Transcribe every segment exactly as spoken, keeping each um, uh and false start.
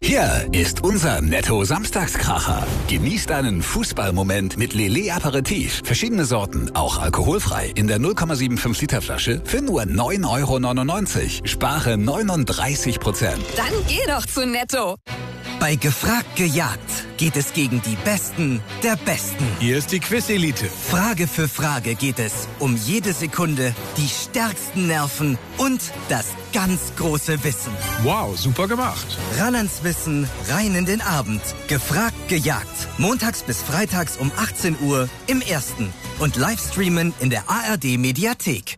Hier ist unser Netto-Samstagskracher. Genießt einen Fußballmoment mit Lillet Aperitif. Verschiedene Sorten, auch alkoholfrei. In der null Komma fünfundsiebzig Liter Flasche für nur neun Euro neunundneunzig. Spare neununddreißig Prozent. Dann geh doch zu Netto. Bei Gefragt gejagt geht es gegen die Besten der Besten. Hier ist die Quiz-Elite. Frage für Frage geht es um jede Sekunde, die stärksten Nerven und das ganz große Wissen. Wow, super gemacht. Ran ans Wissen, rein in den Abend. Gefragt gejagt. Montags bis freitags um achtzehn Uhr im Ersten. Und Livestreamen in der A R D-Mediathek.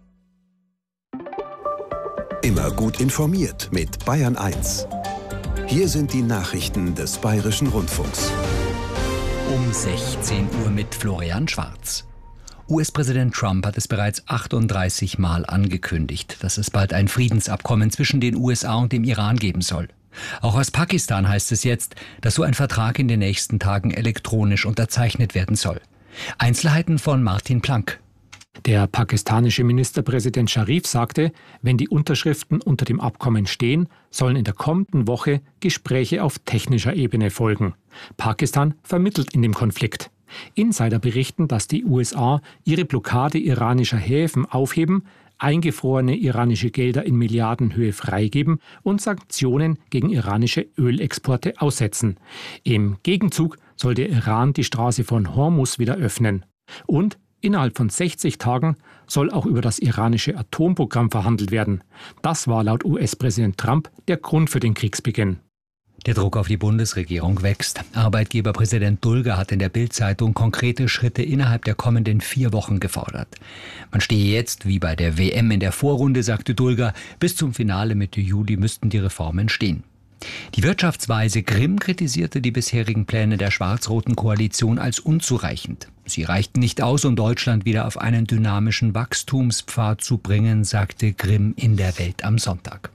Immer gut informiert mit Bayern eins. Hier sind die Nachrichten des Bayerischen Rundfunks. Um sechzehn Uhr mit Florian Schwarz. U S-Präsident Trump hat es bereits achtunddreißig Mal angekündigt, dass es bald ein Friedensabkommen zwischen den U S A und dem Iran geben soll. Auch aus Pakistan heißt es jetzt, dass so ein Vertrag in den nächsten Tagen elektronisch unterzeichnet werden soll. Einzelheiten von Martin Planck. Der pakistanische Ministerpräsident Sharif sagte, wenn die Unterschriften unter dem Abkommen stehen, sollen in der kommenden Woche Gespräche auf technischer Ebene folgen. Pakistan vermittelt in dem Konflikt. Insider berichten, dass die U S A ihre Blockade iranischer Häfen aufheben, eingefrorene iranische Gelder in Milliardenhöhe freigeben und Sanktionen gegen iranische Ölexporte aussetzen. Im Gegenzug soll der Iran die Straße von Hormuz wieder öffnen. Und innerhalb von sechzig Tagen soll auch über das iranische Atomprogramm verhandelt werden. Das war laut U S-Präsident Trump der Grund für den Kriegsbeginn. Der Druck auf die Bundesregierung wächst. Arbeitgeberpräsident Dulger hat in der Bild-Zeitung konkrete Schritte innerhalb der kommenden vier Wochen gefordert. Man stehe jetzt, wie bei der W M in der Vorrunde, sagte Dulger, bis zum Finale Mitte Juli müssten die Reformen stehen. Die Wirtschaftsweise Grimm kritisierte die bisherigen Pläne der schwarz-roten Koalition als unzureichend. Sie reichten nicht aus, um Deutschland wieder auf einen dynamischen Wachstumspfad zu bringen, sagte Grimm in der Welt am Sonntag.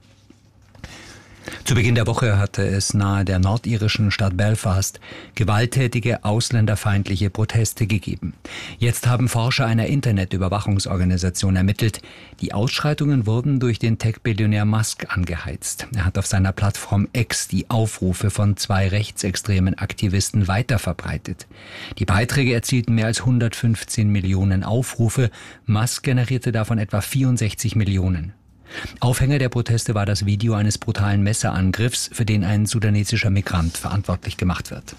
Zu Beginn der Woche hatte es nahe der nordirischen Stadt Belfast gewalttätige ausländerfeindliche Proteste gegeben. Jetzt haben Forscher einer Internetüberwachungsorganisation ermittelt. Die Ausschreitungen wurden durch den Tech-Billionär Musk angeheizt. Er hat auf seiner Plattform X die Aufrufe von zwei rechtsextremen Aktivisten weiterverbreitet. Die Beiträge erzielten mehr als hundertfünfzehn Millionen Aufrufe. Musk generierte davon etwa vierundsechzig Millionen. Aufhänger der Proteste war das Video eines brutalen Messerangriffs, für den ein sudanesischer Migrant verantwortlich gemacht wird.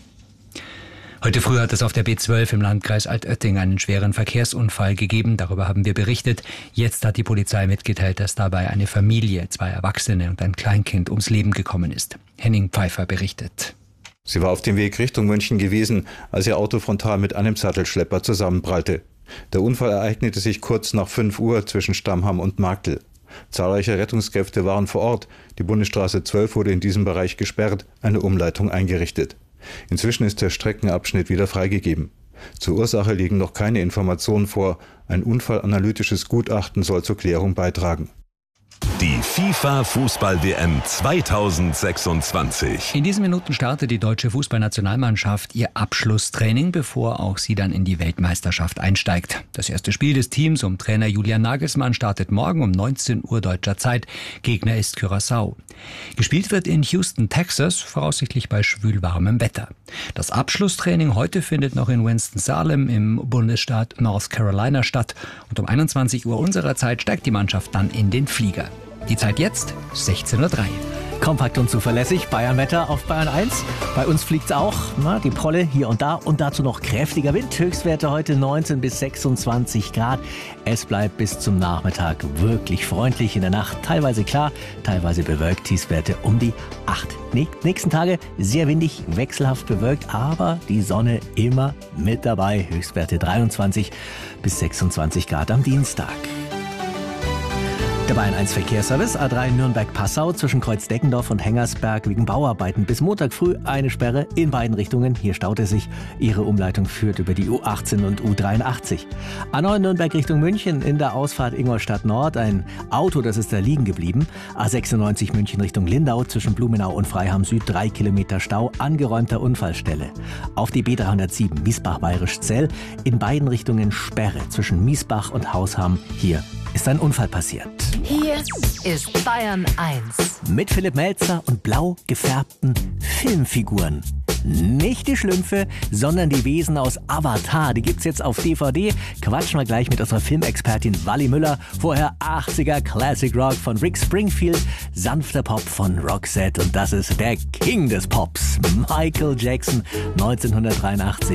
Heute früh hat es auf der B zwölf im Landkreis Altötting einen schweren Verkehrsunfall gegeben. Darüber haben wir berichtet. Jetzt hat die Polizei mitgeteilt, dass dabei eine Familie, zwei Erwachsene und ein Kleinkind ums Leben gekommen ist. Henning Pfeiffer berichtet. Sie war auf dem Weg Richtung München gewesen, als ihr Auto frontal mit einem Sattelschlepper zusammenprallte. Der Unfall ereignete sich kurz nach fünf Uhr zwischen Stammham und Marktl. Zahlreiche Rettungskräfte waren vor Ort. Die Bundesstraße zwölf wurde in diesem Bereich gesperrt, eine Umleitung eingerichtet. Inzwischen ist der Streckenabschnitt wieder freigegeben. Zur Ursache liegen noch keine Informationen vor. Ein unfallanalytisches Gutachten soll zur Klärung beitragen. Die FIFA-Fußball-W M zweitausendsechsundzwanzig. In diesen Minuten startet die deutsche Fußballnationalmannschaft ihr Abschlusstraining, bevor auch sie dann in die Weltmeisterschaft einsteigt. Das erste Spiel des Teams um Trainer Julian Nagelsmann startet morgen um neunzehn Uhr deutscher Zeit. Gegner ist Curaçao. Gespielt wird in Houston, Texas, voraussichtlich bei schwülwarmem Wetter. Das Abschlusstraining heute findet noch in Winston-Salem im Bundesstaat North Carolina statt. Und um einundzwanzig Uhr unserer Zeit steigt die Mannschaft dann in den Flieger. Die Zeit jetzt sechzehn Uhr drei. Kompakt und zuverlässig, Bayern-Wetter auf Bayern eins. Bei uns fliegt's auch, na, die Prolle hier und da und dazu noch kräftiger Wind. Höchstwerte heute neunzehn bis sechsundzwanzig Grad. Es bleibt bis zum Nachmittag wirklich freundlich. In der Nacht teilweise klar, teilweise bewölkt. Tiefstwerte um die acht. Nächsten Tage sehr windig, wechselhaft bewölkt, aber die Sonne immer mit dabei. Höchstwerte dreiundzwanzig bis sechsundzwanzig Grad am Dienstag. Der Bayern eins Verkehrsservice A drei Nürnberg-Passau zwischen Kreuzdeckendorf und Hengersberg wegen Bauarbeiten. Bis Montag früh eine Sperre in beiden Richtungen. Hier staut es sich. Ihre Umleitung führt über die U achtzehn und U dreiundachtzig. A neun Nürnberg Richtung München in der Ausfahrt Ingolstadt Nord. Ein Auto, das ist da liegen geblieben. A sechsundneunzig München Richtung Lindau zwischen Blumenau und Freiham Süd. Drei Kilometer Stau, angeräumter Unfallstelle. Auf die B dreihundertsieben Miesbach-Bayerisch-Zell. In beiden Richtungen Sperre zwischen Miesbach und Hausham. Hier ist ein Unfall passiert. Hier Hier ist Bayern eins. Mit Philipp Melzer und blau gefärbten Filmfiguren. Nicht die Schlümpfe, sondern die Wesen aus Avatar. Die gibt's jetzt auf D V D. Quatschen wir gleich mit unserer Filmexpertin Wally Müller. Vorher achtziger Classic Rock von Rick Springfield, sanfter Pop von Roxette und das ist der King des Pops, Michael Jackson, neunzehnhundertdreiundachtzig.